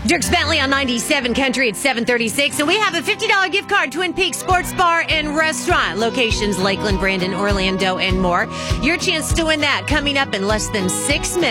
Dirks Bentley on 97 Country at 7:36, and we have a $50 gift card, Twin Peaks Sports Bar and Restaurant, locations Lakeland, Brandon, Orlando, and more. Your chance to win that coming up in less than 6 minutes.